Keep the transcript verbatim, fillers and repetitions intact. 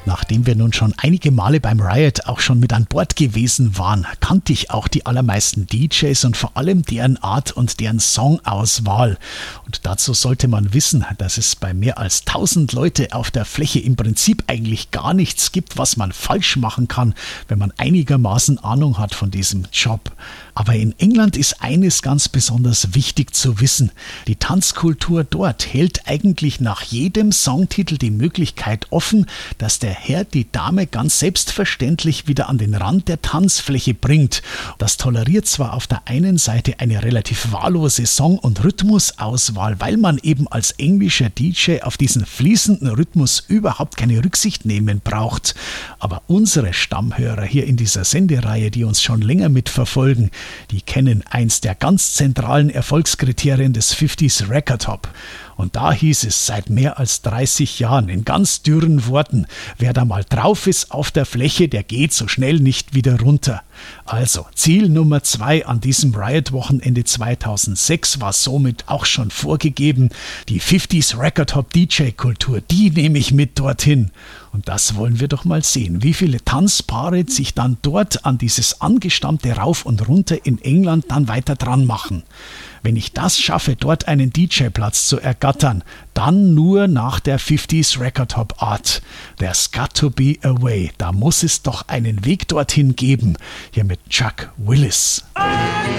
Nachdem wir nun schon einige Male beim Riot auch schon mit an Bord gewesen waren, kannte ich auch die allermeisten D Js und vor allem deren Art und deren Songauswahl. Und dazu sollte man wissen, dass es bei mehr als tausend Leute auf der Fläche im Prinzip eigentlich gar nichts gibt, was man falsch machen kann, wenn man einigermaßen Ahnung hat von diesem Job. Aber in England ist eines ganz besonders wichtig zu wissen. Die Tanzkultur dort hält eigentlich nach jedem Songtitel die Möglichkeit offen, dass der Herr die Dame ganz selbstverständlich wieder an den Rand der Tanzfläche bringt. Das toleriert zwar auf der einen Seite eine relativ wahllose Song- und Rhythmusauswahl, weil man eben als englischer D J auf diesen fließenden Rhythmus überhaupt keine Rücksicht nehmen braucht. Aber unsere Stammhörer hier in dieser Sendereihe, die uns schon länger mitverfolgen, die kennen eins der ganz zentralen Erfolgskriterien des fünfziger Record Hop. Und da hieß es seit mehr als dreißig Jahren in ganz dürren Worten, wer da mal drauf ist auf der Fläche, der geht so schnell nicht wieder runter. Also Ziel Nummer zwei an diesem Riot-Wochenende zweitausendsechs war somit auch schon vorgegeben. Die fünfziger Record Hop D J-Kultur, die nehme ich mit dorthin. Und das wollen wir doch mal sehen, wie viele Tanzpaare sich dann dort an dieses angestammte Rauf und Runter in England dann weiter dran machen. Wenn ich das schaffe, dort einen D J-Platz zu ergattern, dann nur nach der fünfziger Record Hop Art. There's got to be a way. Da muss es doch einen Weg dorthin geben. Hier mit Chuck Willis.